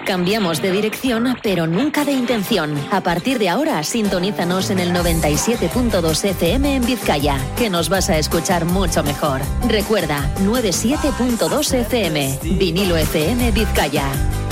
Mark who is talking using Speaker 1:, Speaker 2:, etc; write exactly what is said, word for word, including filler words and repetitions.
Speaker 1: Cambiamos de dirección, pero nunca de intención. A partir de ahora, sintonízanos en el noventa y siete punto dos F M en Vizcaya, que nos vas a escuchar mucho mejor. Recuerda, noventa y siete punto dos F M, Vinilo F M Vizcaya.